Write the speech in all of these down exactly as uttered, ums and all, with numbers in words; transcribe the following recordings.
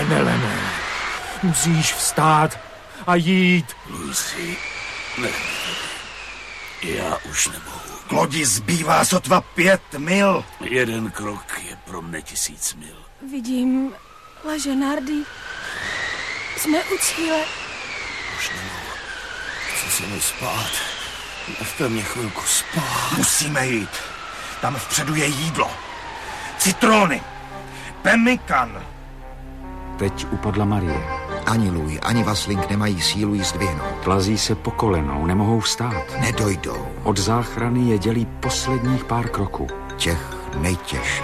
Penelene, musíš vstát a jít. Luisi, nech mě. Já už nemohu. K lodi zbývá sotva pět mil. Jeden krok je pro mne tisíc mil. Vidím Laženardy. Jsme u cíle. Už nemohu. Chci se mi spát. Nechte mě chvilku spát. Musíme jít. Tam vpředu je jídlo. Citrony. Pemmikan. Teď upadla Marie. Ani Louis, ani Vasling nemají sílu jí zdvihnout. Plazí se po kolenou, nemohou vstát. Nedojdou. Od záchrany je dělí posledních pár kroků. Těch nejtěžších.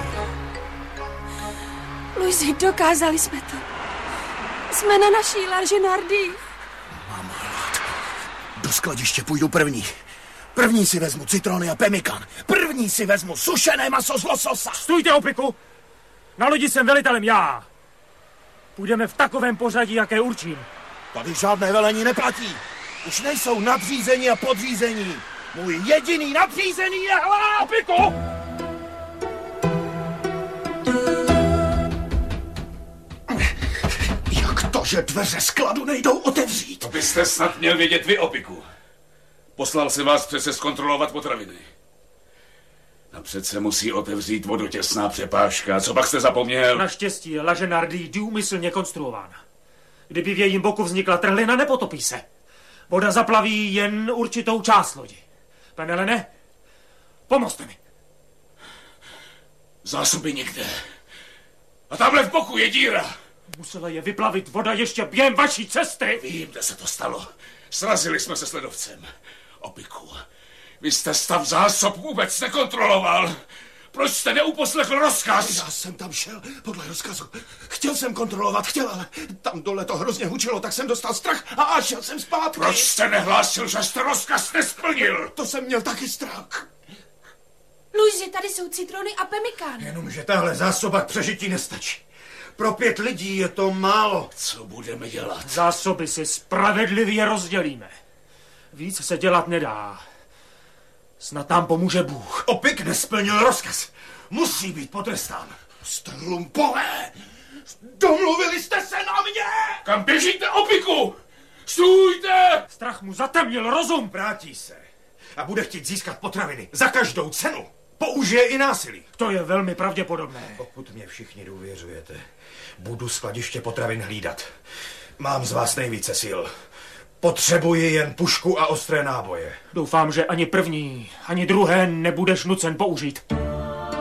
Luisi, dokázali jsme to. Jsme na naší Laženardy. Mám hlad. Do skladiště půjdu první. První si vezmu citrony a pemmikan. První si vezmu sušené maso z lososa. Stůjte, Opiku! Na lodi jsem velitelem já. Půjdeme v takovém pořadí, jaké určím. Tady žádné velení neplatí. Už nejsou nadřízení a podřízení. Můj jediný nadřízený je hlad. Opiku! Jak to, že dveře skladu nejdou otevřít? To byste snad měl vědět vy, Opiku. Poslal jsem vás přece zkontrolovat potraviny. Napřed se musí otevřít vodotěsná přepážka. Co pak jste zapomněl? Naštěstí je Laženardy důmyslně konstruována. Kdyby v jejím boku vznikla trhlina, nepotopí se. Voda zaplaví jen určitou část lodi. Penelene, pomozte mi. Zásoby někde. A tamhle v boku je díra. Musela je vyplavit voda ještě během vaší cesty. Vím, kde se to stalo. Srazili jsme se s ledovcem. Opiku, vy jste stav zásob vůbec nekontroloval. Proč jste neuposlechl rozkaz? Já jsem tam šel podle rozkazu. Chtěl jsem kontrolovat, chtěl, ale tam dole to hrozně hučilo, tak jsem dostal strach a šel jsem zpátky. Proč jste nehlásil, že jste rozkaz nesplnil? To jsem měl taky strach. Luisi, tady jsou citrony a pemmikan. Jenomže tahle zásoba k přežití nestačí. Pro pět lidí je to málo. Co budeme dělat? Zásoby si spravedlivě rozdělíme. Víc se dělat nedá. Snad nám pomůže Bůh. Opik nesplnil rozkaz. Musí být potrestán. Jste lumpové! Domluvili jste se na mě! Kam běžíte, Opiku? Stůjte! Strach mu zatemnil rozum. Vrátí se a bude chtít získat potraviny za každou cenu. Použije i násilí. To je velmi pravděpodobné. Pokud mě všichni důvěřujete, budu skladiště potravin hlídat. Mám z vás nejvíce sil. Potřebuji jen pušku a ostré náboje. Doufám, že ani první, ani druhé nebudeš nucen použít.